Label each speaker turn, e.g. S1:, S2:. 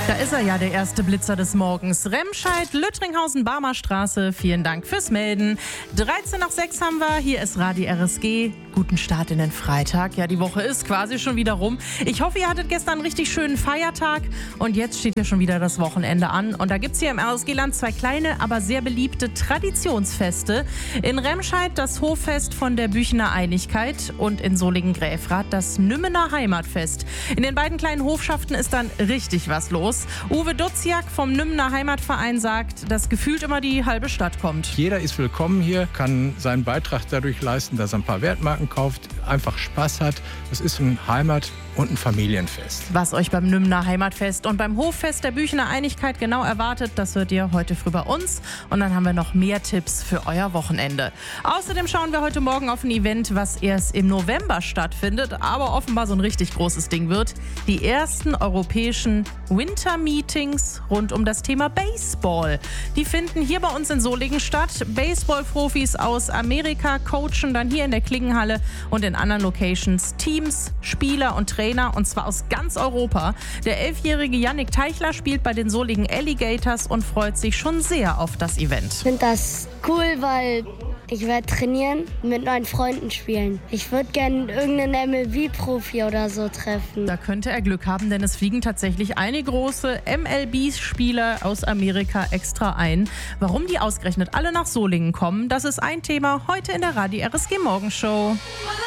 S1: Da ist er ja, der erste Blitzer des Morgens. Remscheid, Lüttringhausen, Barmer Straße. Vielen Dank fürs Melden. 6:13 haben wir. Hier ist Radio RSG. Guten Start in den Freitag. Ja, die Woche ist quasi schon wieder rum. Ich hoffe, ihr hattet gestern einen richtig schönen Feiertag. Und jetzt steht ja schon wieder das Wochenende an. Und da gibt es hier im RSG-Land zwei kleine, aber sehr beliebte Traditionsfeste. In Remscheid das Hoffest von der Büchener Einigkeit und in Solingen-Gräfrath das Nümmener Heimatfest. In den beiden kleinen Hofschaften ist dann richtig was los. Uwe Duziak vom Nümmener Heimatverein sagt, dass gefühlt immer die halbe Stadt kommt.
S2: Jeder ist willkommen hier, kann seinen Beitrag dadurch leisten, dass er ein paar Wertmarken kauft, einfach Spaß hat. Es ist ein Heimat- und ein Familienfest.
S1: Was euch beim Nümmener Heimatfest und beim Hoffest der Büchener Einigkeit genau erwartet, das hört ihr heute früh bei uns. Und dann haben wir noch mehr Tipps für euer Wochenende. Außerdem schauen wir heute Morgen auf ein Event, was erst im November stattfindet, aber offenbar so ein richtig großes Ding wird. Die ersten europäischen Winter-Meetings rund um das Thema Baseball. Die finden hier bei uns in Solingen statt. Baseball-Profis aus Amerika coachen dann hier in der Klingenhalle und in anderen Locations Teams, Spieler und Trainer, und zwar aus ganz Europa. Der 11-jährige Yannick Teichler spielt bei den Solingen Alligators und freut sich schon sehr auf das Event.
S3: Ich finde das cool, weil ich werde trainieren, mit meinen Freunden spielen. Ich würde gerne irgendeinen MLB-Profi oder so treffen.
S1: Da könnte er Glück haben, denn es fliegen tatsächlich einige große MLB-Spieler aus Amerika extra ein. Warum die ausgerechnet alle nach Solingen kommen, das ist ein Thema heute in der Radio RSG Morgenshow.